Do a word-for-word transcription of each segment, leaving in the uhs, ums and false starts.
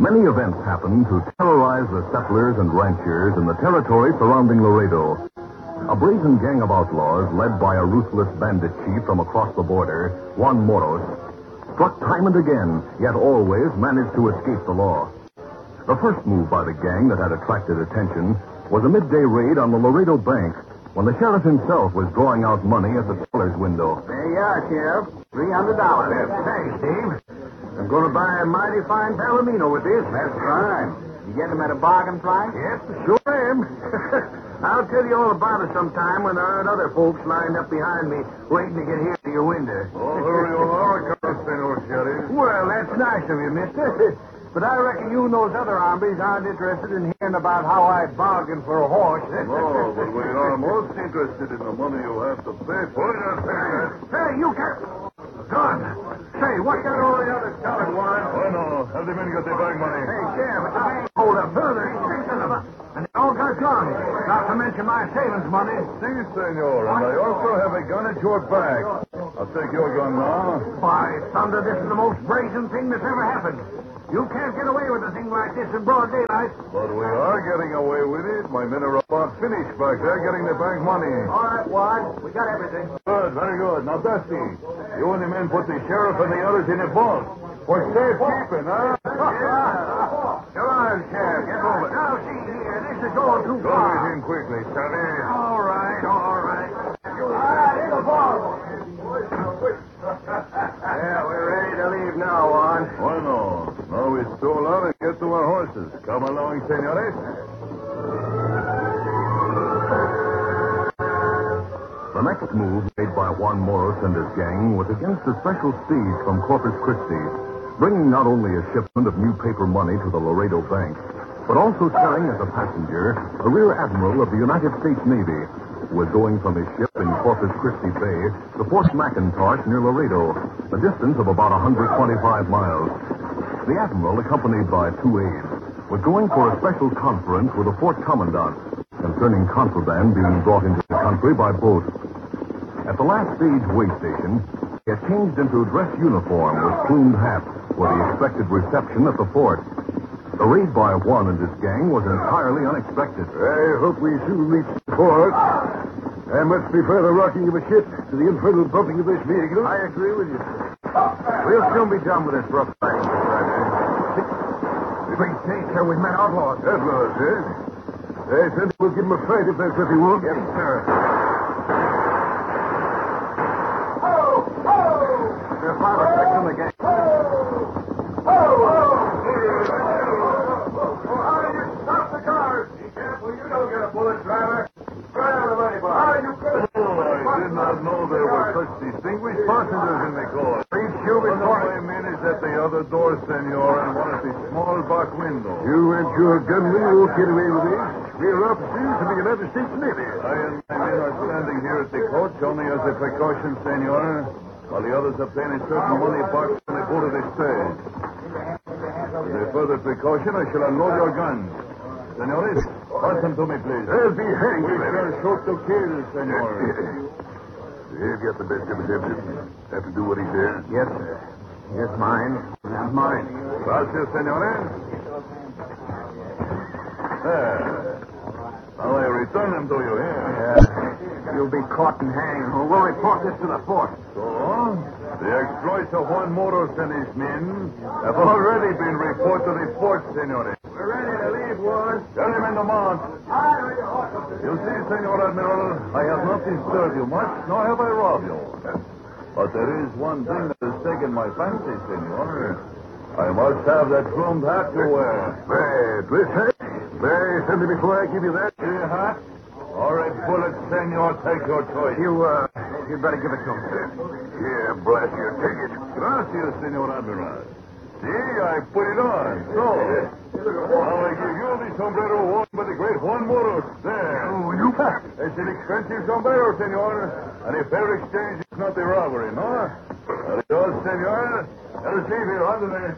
Many events happened to terrorize the settlers and ranchers in the territory surrounding Laredo. A brazen gang of outlaws, led by a ruthless bandit chief from across the border, Juan Moros, struck time and again, yet always managed to escape the law. The first move by the gang that had attracted attention was a midday raid on the Laredo Bank, when the sheriff himself was drawing out money at the teller's window. There you are, Sheriff. three hundred dollars. Thanks, Steve. I'm going to buy a mighty fine Palomino with this. That's right. You get them at a bargain price? Yes, sure am. I'll tell you all about it sometime when there aren't other folks lined up behind me waiting to get here to your window. Oh, hurry on, Senor Sheriff. Well, that's nice of you, mister. But I reckon you and those other hombres aren't interested in hearing about how I bargained for a horse. No, but we are most interested in the money you have to pay for it. Hey, you can't... Gun. Say, what got all the others covered, Warren? Oh, no. Have the men got their bag money? Hey, Sheriff, it's a bank hold up. Further, and they all got guns. Not to mention my savings money. Si, senor. And I also have a gun at your back. I'll take your gun now. By thunder, this is the most brazen thing that's ever happened. You can't get away with a thing like this in broad daylight. But we are getting away with it. My men are about finished back there getting their bank money. All right, Ward. We got everything. Good, very good. Now, Dusty, you and the men put the sheriff and the others in a vault. For safekeeping, huh? Come on, Sheriff. Get over. Now, see here. This is going too Go far. with him quickly, Sonny. All right, all right. All right, in the vault. Yeah, we're ready to leave now, Juan. Why no? Now we stroll out and get to our horses. Come along, senores. The next move made by Juan Moros and his gang was against a special stage from Corpus Christi, bringing not only a shipment of new paper money to the Laredo Bank, but also carrying as a passenger the Rear Admiral of the United States Navy, who was going from his ship in Corpus Christi Bay to Fort McIntosh near Laredo, a distance of about one hundred twenty-five miles. The Admiral, accompanied by two aides, was going for a special conference with the Fort Commandant concerning contraband being brought into the country by boat. At the last stage way station, he had changed into dress uniform with plumed hat for the expected reception at the fort. The raid by Juan and his gang was entirely unexpected. I hope we soon reach the fort. I much prefer the rocking of a ship to the infernal bumping of this vehicle. I agree with you. We'll soon be done with this rough fight, Mister Ryder. Great day, sir. We've met outlaws. Outlaws, eh? I said we'll give them a fight if that's what they want. Yes, sir. Oh, oh, Their father section the gang. oh, oh. Stop the cars. Be careful. You don't get a bullet, driver. Right out of the money box. Oh, you could. Oh, I did not know there were such distinguished passengers in the car. Please shoot One before... of my men is at the other door, senor, and one at the small back window. You and your gunmen won't get away with this. We're officers of the United States Navy. I and my men are standing here at the coach only as a precaution, senor, while the others obtain a certain money box when they go to the stage. As a further precaution, I shall unload your guns. Senores, pass them to me, please. I'll be hanged. We shall shoot to kill, senor. You've got the best of it, Deputy. Have to do what he says. Yes, sir. Here's mine. And mine. Gracias, senores. There. Now I return them to you here. Yeah. You'll be caught and hanged. We'll report this to the fort. So, the exploits of Juan Moros and his men have already been reported to the fort, senores. We're ready to leave, Ward. Tell him in the mount. You see, Senor Admiral, I have not disturbed you much, nor have I robbed you. But there is one thing that has taken my fancy, senor. I must have that plumed hat you wear. Hey, this hat? May I send it before I give you that? See a hat? Or a bullet, senor, take your choice. You, uh, you'd better give it to him, sir. Yeah, blast you, take it. Gracias, Senor Admiral. See, I put it on. So, now I give you the sombrero worn by the great Juan Moros. There. Oh, you... It's an expensive sombrero, senor. And a fair exchange is not a robbery, no? Adios, senor. I'll see you under there.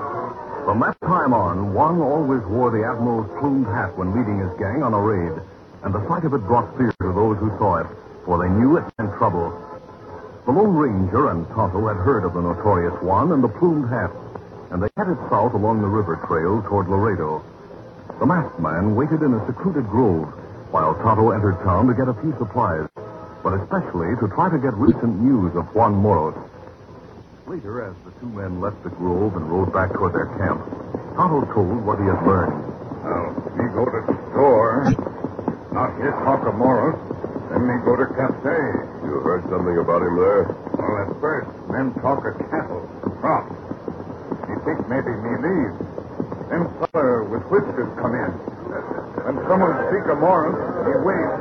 From that time on, Juan always wore the Admiral's plumed hat when leading his gang on a raid. and the sight of it brought fear to those who saw it, for they knew it meant trouble. The Lone Ranger and Tonto had heard of the notorious Juan and the plumed hat, and they headed south along the river trail toward Laredo. The masked man waited in a secluded grove, while Tonto entered town to get a few supplies, but especially to try to get recent news of Juan Moros. Later, as the two men left the grove and rode back toward their camp, Tonto told what he had learned. Well, we go to the store, not hear talk of Morris, then we go to Cafe. You heard something about him there? Well, at first, men talk of cattle, crops. We think maybe me leave. Then feller with whiskers come in. When someone speak of Morris, he waits.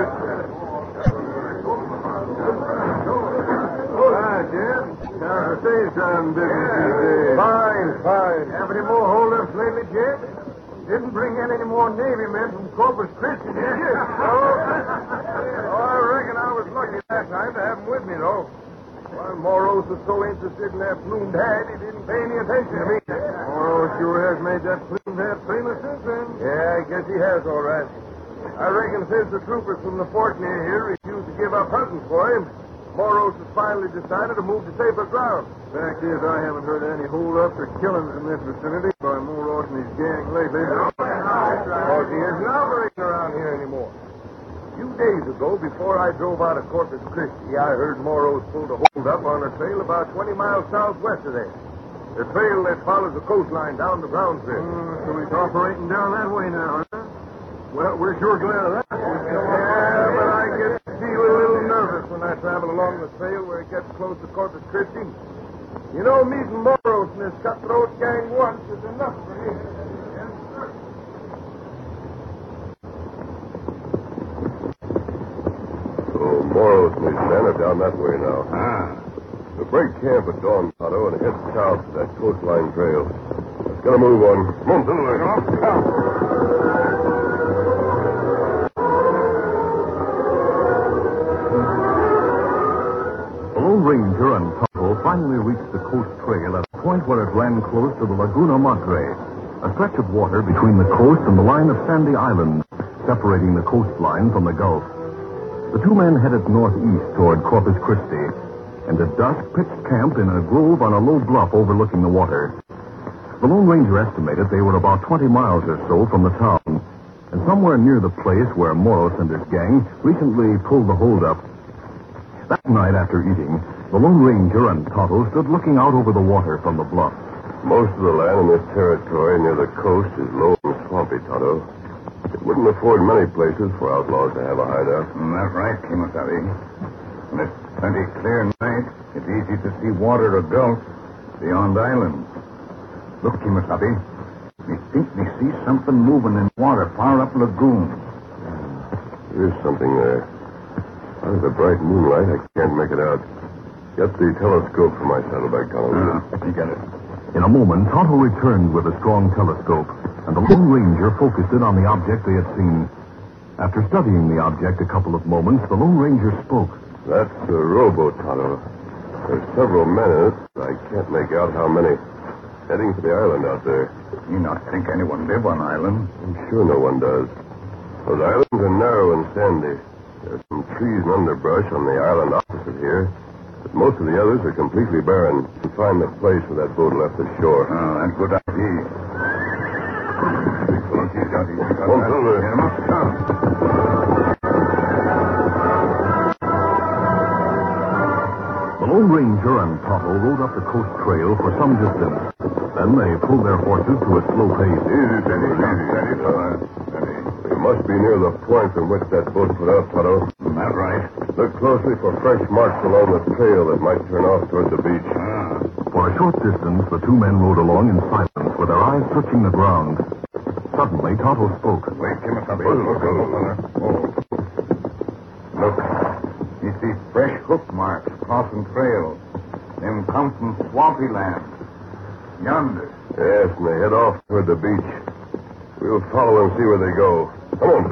Hi, Jim. How's the stage time business these days? Fine, fine. Have any more holdups lately, Jim? Didn't bring in any more Navy men from Corpus Christi, did you? Oh, I reckon I was lucky that time to have him with me, though. Why, Moros was so interested in that plumed hat, he didn't pay any attention to me. Moros sure has made that plumed hat famous since then. Yeah, I guess he has, all right. I reckon since the troopers from the fort near here refused to give up hunting for him, Moros has finally decided to move to safer ground. Fact is, I haven't heard any holdups or killings in this vicinity by Moros and his gang lately. Because he isn't operating around here anymore. A few days ago, before I drove out of Corpus Christi, I heard Moros pulled a holdup on a trail about twenty miles southwest of there. The trail that follows the coastline down to Brownsville. Uh, so he's operating down that way now, huh? Well, we're sure glad of that. Yeah, but I get to feel a little nervous when I travel along the trail where it gets close to Corpus Christi. You know, meeting Moros and his cutthroat gang once is enough for me. So Moros and his men are down that way now. Ah. We'll break camp at dawn, Tonto, and head south to that coastline trail. Let's get a move on. Come on, Silver. The Lone Ranger and Tonto finally reached the coast trail at a point where it ran close to the Laguna Madre, a stretch of water between the coast and the line of sandy islands separating the coastline from the Gulf. The two men headed northeast toward Corpus Christi, and at dusk pitched camp in a grove on a low bluff overlooking the water. The Lone Ranger estimated they were about twenty miles or so from the town, and somewhere near the place where Moros and his gang recently pulled the holdup. That night after eating, the Lone Ranger and Tonto stood looking out over the water from the bluff. Most of the land in this territory near the coast is low and swampy, Tonto. It wouldn't afford many places for outlaws to have a hideout. Mm, that's right, Kimasabi. When it's plenty clear night, it's easy to see water or gulf beyond islands. Look, Kimasabi. We think we see something moving in water far up lagoon. There's something there. Out of the bright moonlight, I can't make it out. Get the telescope for my saddlebag, Tonto. Ah, you get it. In a moment, Tonto returned with a strong telescope, and the Lone Ranger focused it on the object they had seen. After studying the object a couple of moments, the Lone Ranger spoke. That's a rowboat, Tonto. There's several men in it. I can't make out how many. Heading for the island out there. You not think anyone live on island? I'm sure no one does. Those islands are narrow and sandy. There's some trees and underbrush on the island opposite here, but most of the others are completely barren. You can find the place where that boat left the shore. Oh, that's good idea. Well, she's got it. She's got One that. Silver. Yeah, must come. The Lone Ranger and Tonto rode up the coast trail for some distance. Then they pulled their horses to a slow pace. Easy, steady, easy, steady, fella. Steady. We must be near the point from which that boat put out, Tonto. That's right. Look closely for fresh marks along the trail that might turn off toward the beach. Ah. For a short distance, the two men rode along in silence with their eyes searching the ground. Suddenly, Tonto spoke. Wait, Kimasabi. Oh, Look, oh, look, fella. Oh. Look. You see fresh hoof marks crossing trail. Them come from swampy land. Yonder. Yes, and they head off toward the beach. We'll follow and see where they go. Come on,